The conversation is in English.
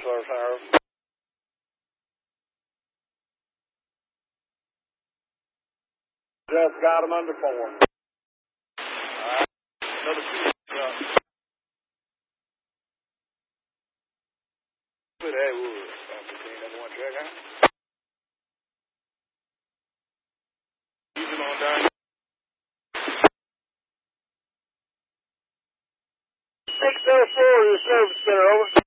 Just got him under 4. Another 2. Good, hey, Wood. Number 1 track, huh? He's on down. 604, your service center, over.